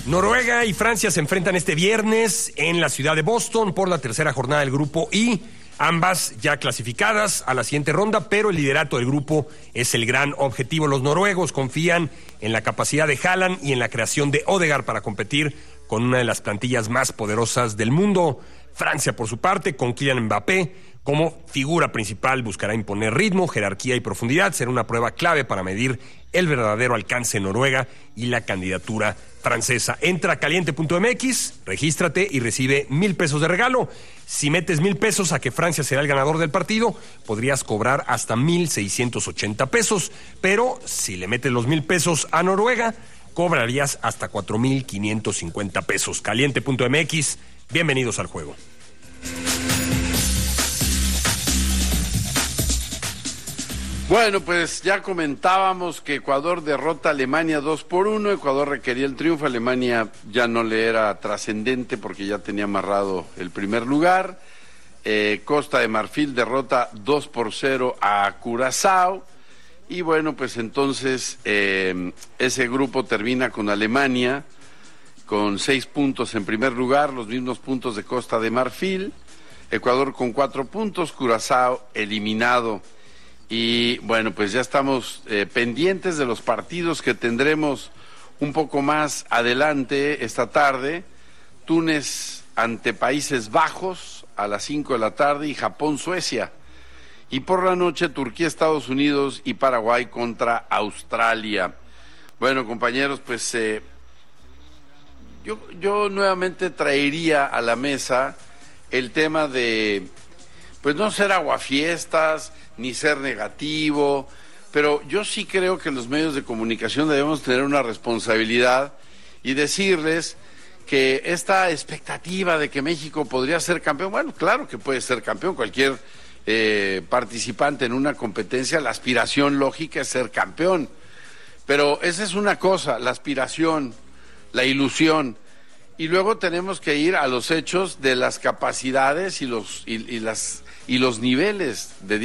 Noruega y Francia se enfrentan este viernes en la ciudad de Boston por la tercera jornada del Grupo I. Ambas ya clasificadas a la siguiente ronda, pero el liderato del grupo es el gran objetivo. Los noruegos confían en la capacidad de Haaland y en la creación de Ødegaard para competir con una de las plantillas más poderosas del mundo. Francia, por su parte, con Kylian Mbappé como figura principal, buscará imponer ritmo, jerarquía y profundidad. Será una prueba clave para medir el verdadero alcance de Noruega y la candidatura francesa. Entra a caliente.mx, regístrate y recibe 1,000 pesos de regalo. Si metes 1,000 pesos a que Francia será el ganador del partido, podrías cobrar hasta 1,680 pesos. Pero si le metes los 1,000 pesos a Noruega, cobrarías hasta 4,550 pesos. Caliente.mx, bienvenidos al juego. Bueno, pues ya comentábamos que Ecuador derrota a Alemania 2-1, Ecuador requería el triunfo, Alemania ya no le era trascendente porque ya tenía amarrado el primer lugar, Costa de Marfil derrota 2-0 a Curazao, y bueno, pues entonces ese grupo termina con Alemania con 6 puntos en primer lugar, los mismos puntos de Costa de Marfil, Ecuador con 4 puntos, Curazao eliminado. Y bueno, pues ya estamos pendientes de los partidos que tendremos un poco más adelante esta tarde. Túnez ante Países Bajos a las 5 de la tarde y Japón-Suecia. Y por la noche Turquía-Estados Unidos y Paraguay contra Australia. Bueno, compañeros, pues yo nuevamente traería a la mesa el tema de, pues no ser aguafiestas, ni ser negativo, pero yo sí creo que los medios de comunicación debemos tener una responsabilidad y decirles que esta expectativa de que México podría ser campeón, bueno, claro que puede ser campeón, cualquier participante en una competencia, la aspiración lógica es ser campeón, pero esa es una cosa, la aspiración, la ilusión, y luego tenemos que ir a los hechos de las capacidades y los niveles de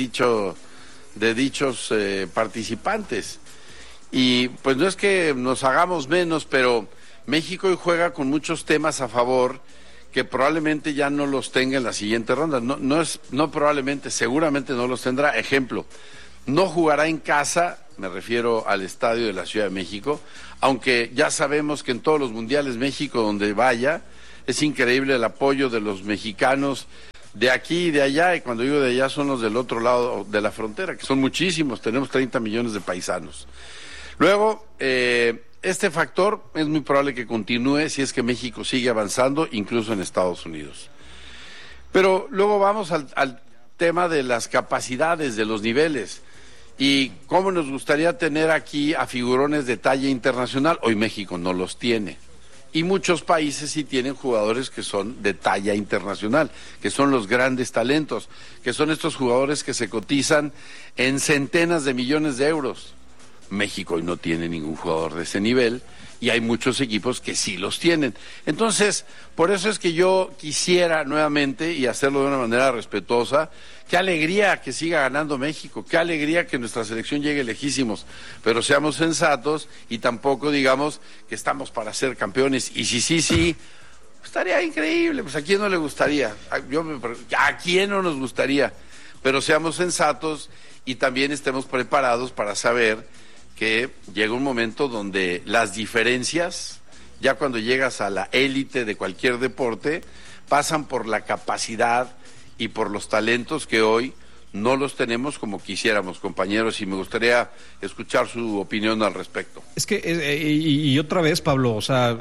dichos participantes. Y pues no es que nos hagamos menos, pero México hoy juega con muchos temas a favor que probablemente ya no los tenga en la siguiente ronda. No probablemente, seguramente no los tendrá. Ejemplo, no jugará en casa, me refiero al estadio de la Ciudad de México, aunque ya sabemos que en todos los mundiales México donde vaya, es increíble el apoyo de los mexicanos de aquí y de allá, y cuando digo de allá son los del otro lado de la frontera, que son muchísimos, tenemos 30 millones de paisanos. Luego, este factor es muy probable que continúe si es que México sigue avanzando, incluso en Estados Unidos. Pero luego vamos al tema de las capacidades, de los niveles, y cómo nos gustaría tener aquí a figurones de talla internacional. Hoy México no los tiene. Y muchos países sí tienen jugadores que son de talla internacional, que son los grandes talentos, que son estos jugadores que se cotizan en centenas de millones de euros. México hoy no tiene ningún jugador de ese nivel y hay muchos equipos que sí los tienen. Entonces, por eso es que yo quisiera nuevamente, y hacerlo de una manera respetuosa, qué alegría que siga ganando México, qué alegría que nuestra selección llegue lejísimos, pero seamos sensatos y tampoco digamos que estamos para ser campeones, y sí, estaría increíble, pues a quién no le gustaría, a quién no nos gustaría, pero seamos sensatos y también estemos preparados para saber que llega un momento donde las diferencias, ya cuando llegas a la élite de cualquier deporte, pasan por la capacidad y por los talentos que hoy no los tenemos como quisiéramos, compañeros, y me gustaría escuchar su opinión al respecto. Es que, y otra vez, Pablo, o sea,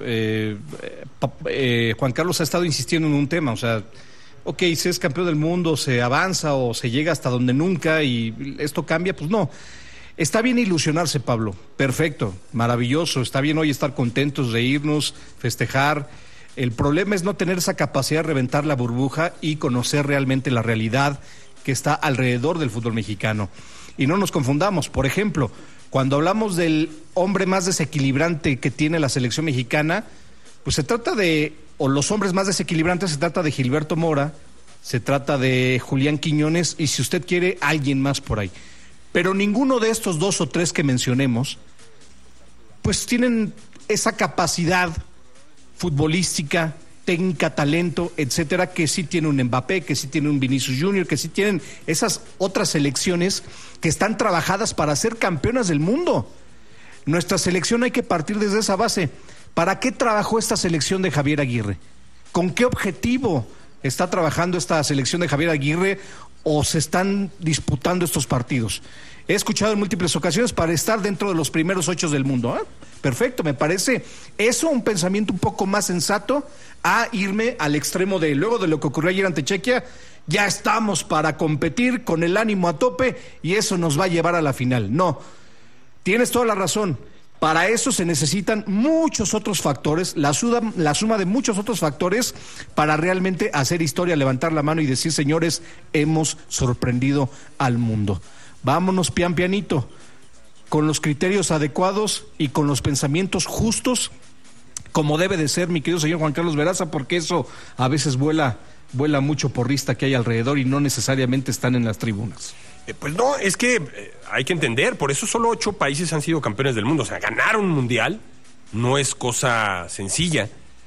Juan Carlos ha estado insistiendo en un tema, o sea, ok, se es campeón del mundo, se avanza o se llega hasta donde nunca y esto cambia, pues no. Está bien ilusionarse, Pablo, perfecto, maravilloso, está bien hoy estar contentos, reírnos, festejar. El problema es no tener esa capacidad de reventar la burbuja y conocer realmente la realidad que está alrededor del fútbol mexicano. Y no nos confundamos, por ejemplo, cuando hablamos del hombre más desequilibrante que tiene la selección mexicana, pues se trata de, o los hombres más desequilibrantes, se trata de Gilberto Mora, se trata de Julián Quiñones y si usted quiere, alguien más por ahí. Pero ninguno de estos 2 o 3 que mencionemos, pues tienen esa capacidad futbolística, técnica, talento, etcétera, que sí tiene un Mbappé, que sí tiene un Vinicius Junior, que sí tienen esas otras selecciones que están trabajadas para ser campeonas del mundo. Nuestra selección hay que partir desde esa base. ¿Para qué trabajó esta selección de Javier Aguirre? ¿Con qué objetivo está trabajando esta selección de Javier Aguirre o se están disputando estos partidos? He escuchado en múltiples ocasiones para estar dentro de los primeros 8 del mundo. Perfecto, me parece eso un pensamiento un poco más sensato a irme al extremo de, luego de lo que ocurrió ayer ante Chequia, ya estamos para competir con el ánimo a tope y eso nos va a llevar a la final. No, tienes toda la razón. Para eso se necesitan muchos otros factores, la suma de muchos otros factores para realmente hacer historia, levantar la mano y decir, señores, hemos sorprendido al mundo. Vámonos pian pianito, con los criterios adecuados y con los pensamientos justos, como debe de ser, mi querido señor Juan Carlos Veraza, porque eso a veces vuela mucho porrista que hay alrededor y no necesariamente están en las tribunas. Pues no, es que hay que entender, por eso solo 8 países han sido campeones del mundo. O sea, ganar un mundial no es cosa sencilla.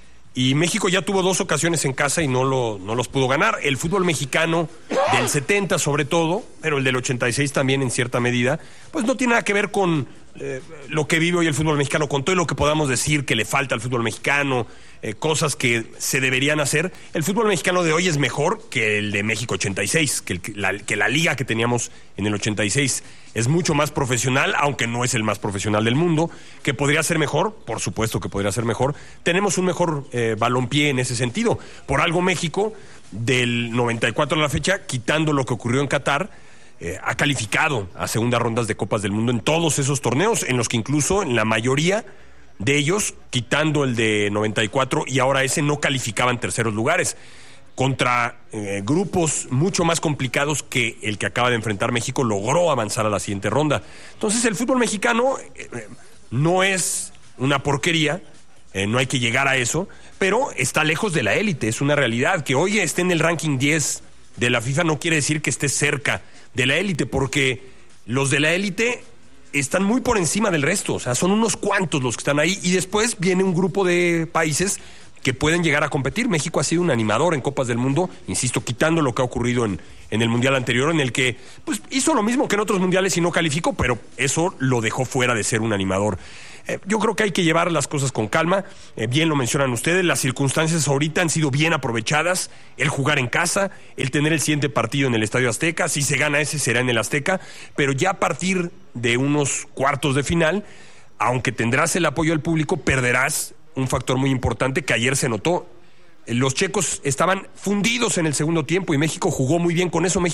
Y México ya tuvo 2 ocasiones en casa y no los pudo ganar. El fútbol mexicano del 70 sobre todo, pero el del 86 también en cierta medida, pues no tiene nada que ver con lo que vive hoy el fútbol mexicano, con todo lo que podamos decir que le falta al fútbol mexicano, cosas que se deberían hacer. El fútbol mexicano de hoy es mejor que el de México 86, que la liga que teníamos en el 86 es mucho más profesional, aunque no es el más profesional del mundo, que podría ser mejor, por supuesto que podría ser mejor. Tenemos un mejor balompié en ese sentido. Por algo México, del 94 a la fecha, quitando lo que ocurrió en Qatar, ha calificado a segundas rondas de Copas del Mundo en todos esos torneos, en los que incluso en la mayoría de ellos, quitando el de 94 y ahora ese, no calificaban terceros lugares, contra grupos mucho más complicados que el que acaba de enfrentar México, logró avanzar a la siguiente ronda. Entonces el fútbol mexicano no es una porquería, no hay que llegar a eso, pero está lejos de la élite, es una realidad. Que hoy esté en el ranking 10 de la FIFA no quiere decir que esté cerca de la élite, porque los de la élite están muy por encima del resto, o sea, son unos cuantos los que están ahí, y después viene un grupo de países que pueden llegar a competir. México ha sido un animador en Copas del Mundo, insisto, quitando lo que ha ocurrido en el Mundial anterior, en el que pues hizo lo mismo que en otros mundiales y no calificó, pero eso lo dejó fuera de ser un animador. Yo creo que hay que llevar las cosas con calma. Bien lo mencionan ustedes, las circunstancias ahorita han sido bien aprovechadas, el jugar en casa, el tener el siguiente partido en el Estadio Azteca. Si se gana ese, será en el Azteca, pero ya a partir de unos cuartos de final, aunque tendrás el apoyo del público, perderás un factor muy importante que ayer se notó. Los checos estaban fundidos en el segundo tiempo y México jugó muy bien con eso.